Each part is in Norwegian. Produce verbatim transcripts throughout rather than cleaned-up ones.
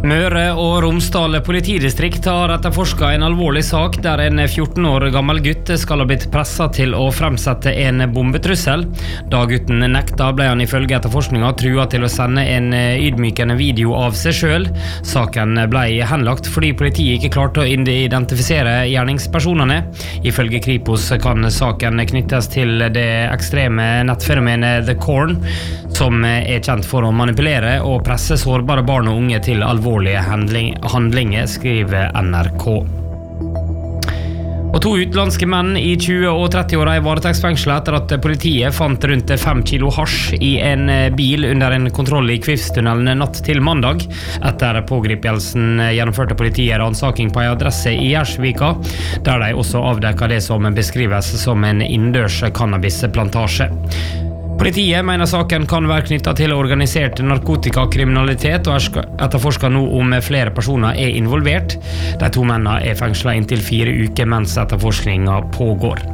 Møre og Romsdal politidistrikt har etterforsket en alvorlig sak der en fjorten år gammel gutt skal ha blitt presset til å fremsette en bombetrussel. Da gutten nekta ble han ifølge etterforskningen truet til å sende en ydmykende video av seg selv. Saken ble henlagt fordi politiet ikke klarte å identifisere gjerningspersonene. Ifølge Kripos kan saken knyttes til det ekstreme nettfenomenet The Corn, som er kjent for å manipulere og presse sårbare barn og unge til alvorlige handlinger, skriver N R K. Og to utenlandske menn i tjue- og tretti-åra er varetektsfengslet etter at politiet fant rundt fem kilo hasj i en bil under en kontroll i Kvivstunnelen natt til mandag. Etter pågripelsen gjennomførte politiet ransaking på en adresse i Gjersvika, der de også avdekket det som beskrives som en innendørs cannabisplantasje. Politiet mener saken kan være knyttet til organisert narkotikakriminalitet og etterforsker nå om flere personer er involvert. De to mennene er fengslet inntil fire uker mens etterforskningen pågår.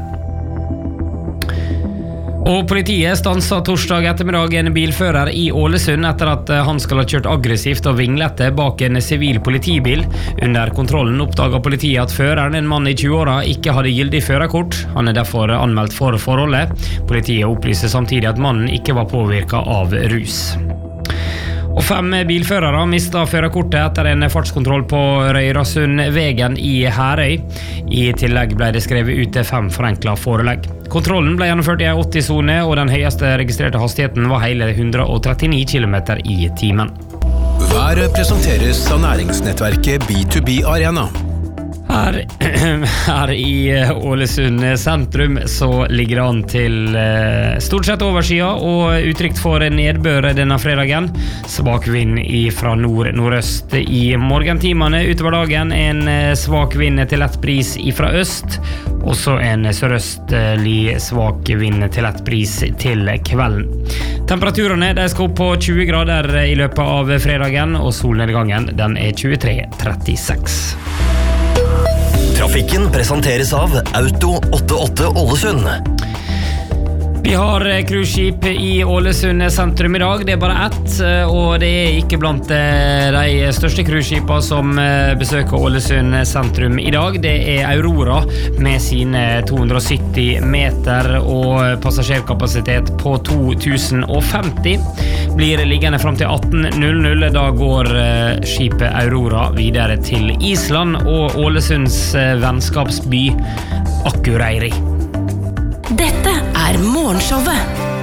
Og politiet stanset torsdag ettermiddag en bilfører i Ålesund etter at han skal ha kjørt aggressivt og vinglete bak en sivil politibil. Under kontrollen oppdaget politiet at føreren, en mann i tjue-åra, ikke hadde gyldig førerkort. Han er derfor anmeldt for forholdet. Politiet opplyser samtidig at mannen ikke var påvirket av rus. Og fem bilførere mistet førerkortet etter en fartskontroll på Røyrasundvegen i Herøy. I tillegg ble det skrevet ut fem forenklet forelegg. Kontrollen ble gjennomført i en åtti-sone, og den høyeste registrerte hastigheten var hele hundre og trettini kilometer i timen. Været presenteres av næringsnettverket B to B Arena. Her, her i Ålesund sentrum så ligger det an til eh, stort sett overskya og utrygt for nedbør denne fredagen. Svak vind fra nord-nordøst i morgentimene. Utover dagen en eh, svak vind til lett bris fra øst. Også en sørøstlig svak vind til lett bris til kvelden. Temperaturene de skal opp på tjue grader i løpet av fredagen, og solnedgangen den er tjuetre trettiseks. Trafikken presenteres av Auto åttiåtte Ålesund. Vi har cruiseskip i Ålesund sentrum i dag. Det er bare ett, og det er ikke blant de største cruiseskipene som besøker Ålesund sentrum i dag. Det er Aurora med sine to hundre og sytti meter og passasjerkapasitet på to tusen og femti. Blir liggende frem til atten null null. Da går skipet Aurora videre til Island og Ålesunds vennskapsby Akureyri. Dette er Morgenshowet.